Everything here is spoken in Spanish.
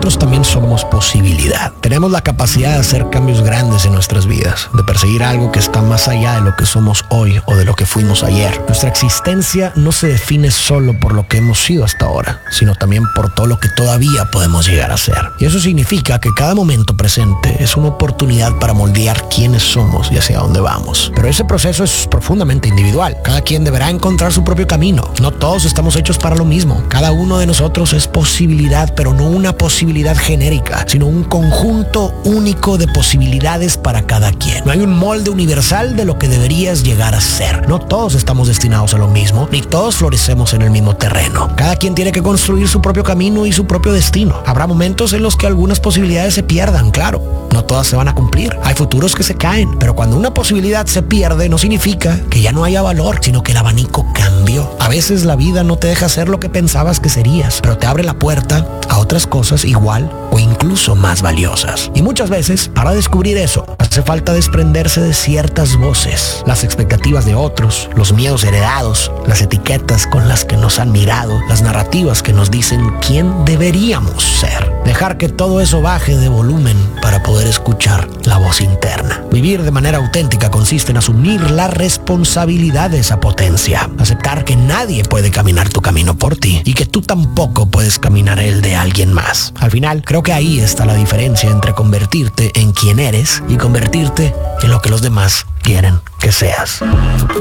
nosotros también somos posibilidad. Tenemos la capacidad de hacer cambios grandes en nuestras vidas, de perseguir algo que está más allá de lo que somos hoy o de lo que fuimos ayer. Nuestra existencia no se define solo por lo que hemos sido hasta ahora, sino también por todo lo que todavía podemos llegar a ser. Y eso significa que cada momento presente es una oportunidad para moldear quiénes somos y hacia dónde vamos. Pero ese proceso es profundamente individual. Cada quien deberá encontrar su propio camino. No todos estamos hechos para lo mismo. Cada uno de nosotros es posibilidad, pero no una posibilidad genérica, sino un conjunto único de posibilidades para cada quien. No hay un molde universal de lo que deberías llegar a ser. No todos estamos destinados a lo mismo, ni todos florecemos en el mismo terreno. Cada quien tiene que construir su propio camino y su propio destino. Habrá momentos en los que algunas posibilidades se pierdan, claro. No todas se van a cumplir. Hay futuros que se caen, pero cuando una posibilidad se pierde no significa que ya no haya valor, sino que el abanico cambió. A veces la vida no te deja ser lo que pensabas que serías, pero te abre la puerta a otras cosas igual o incluso más valiosas. Y muchas veces, para descubrir eso, hace falta desprenderse de ciertas voces, las expectativas de otros, los miedos heredados, las etiquetas con las que nos han mirado, las narrativas que nos dicen quién deberíamos ser. Dejar que todo eso baje de volumen para poder escuchar la voz interna. Vivir de manera auténtica consiste en asumir la responsabilidad de esa potencia. Aceptar que nadie puede caminar tu camino por ti y que tú tampoco puedes caminar el de alguien más. Al final, creo que ahí está la diferencia entre convertirte en quien eres y convertirte en lo que los demás quieren que seas.